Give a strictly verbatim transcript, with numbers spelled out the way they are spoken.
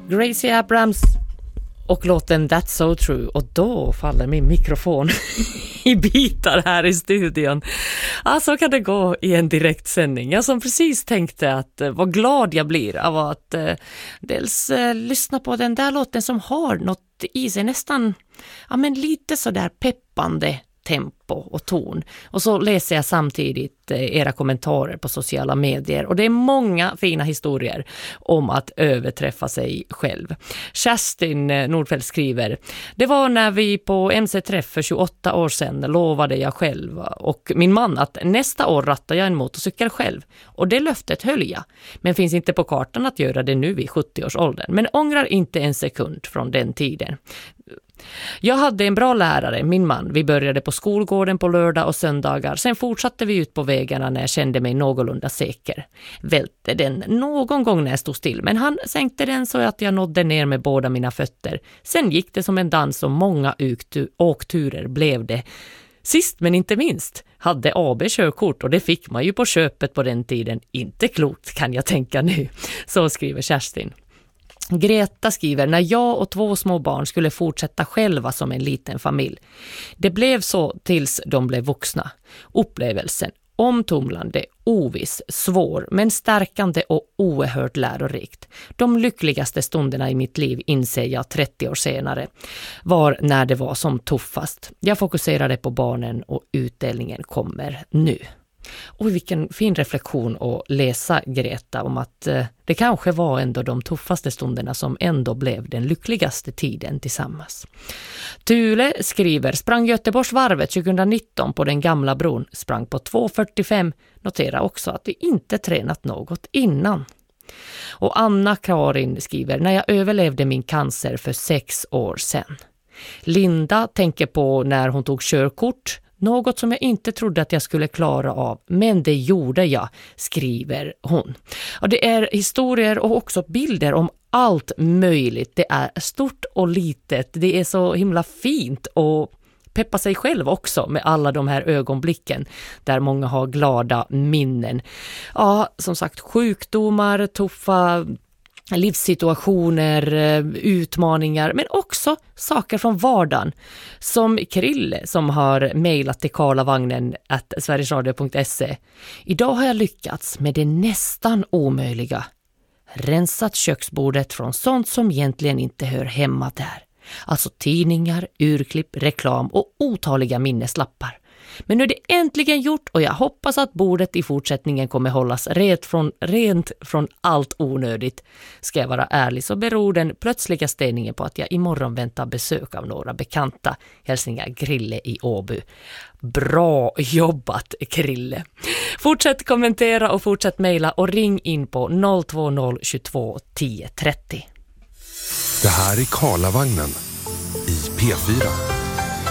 Gracie Abrams och låten That's So True. Och då faller min mikrofon i bitar här i studion. Ja, så kan det gå i en direktsändning. Jag som precis tänkte att eh, vad glad jag blir av att eh, dels eh, lyssna på den där låten som har något i sig, nästan ja, men lite sådär peppande tempo och ton. Och så läser jag samtidigt era kommentarer på sociala medier. Och det är många fina historier om att överträffa sig själv. Kerstin Nordfeldt skriver: det var när vi på M C-träff för tjugoåtta år sedan lovade jag själv och min man att nästa år rattar jag en motorcykel själv. Och det löftet höll jag. Men finns inte på kartan att göra det nu vid sjuttio-årsåldern. Men ångrar inte en sekund från den tiden. Jag hade en bra lärare, min man. Vi började på skolgården på lördag och söndagar. Sen fortsatte vi ut på vägarna när jag kände mig någorlunda säker. Välte den någon gång när jag stod still, men han sänkte den så att jag nådde ner med båda mina fötter. Sen gick det som en dans och många åkturer blev det. Sist men inte minst hade A B körkort och det fick man ju på köpet på den tiden. Inte klokt kan jag tänka nu. Så skriver Kerstin. Greta skriver: när jag och två små barn skulle fortsätta själva som en liten familj. Det blev så tills de blev vuxna. Upplevelsen omtumlande, oviss, svår men stärkande och oerhört lärorikt. De lyckligaste stunderna i mitt liv, inser jag trettio år senare, var när det var som tuffast. Jag fokuserade på barnen och utdelningen kommer nu. Och vilken fin reflektion att läsa, Greta, om att eh, det kanske var ändå de tuffaste stunderna som ändå blev den lyckligaste tiden tillsammans. Tule skriver: sprang Göteborgsvarvet tjugonitton på den gamla bron, sprang på två fyrtiofem, notera också att vi inte tränat något innan. Och Anna Karin skriver: när jag överlevde min cancer för sex år sedan. Linda tänker på när hon tog körkort. Något som jag inte trodde att jag skulle klara av, men det gjorde jag, skriver hon. Och det är historier och också bilder om allt möjligt. Det är stort och litet. Det är så himla fint och peppa sig själv också med alla de här ögonblicken där många har glada minnen. Ja, som sagt, sjukdomar, tuffa livssituationer, utmaningar, men också saker från vardagen. Som Krille som har mejlat till karlavagnen at sverigesradio punkt se. Idag har jag lyckats med det nästan omöjliga. Rensat köksbordet från sånt som egentligen inte hör hemma där. Alltså tidningar, urklipp, reklam och otaliga minneslappar. Men nu är det äntligen gjort och jag hoppas att bordet i fortsättningen kommer hållas rent från, rent från allt onödigt. Ska jag vara ärlig så beror den plötsliga stängningen på att jag imorgon väntar besök av några bekanta. Hälsningar Krille i Åby. Bra jobbat, Krille. Fortsätt kommentera och fortsätt mejla och ring in på noll två noll tjugotvå tio trettio. Det här är Karlavagnen i P fyra.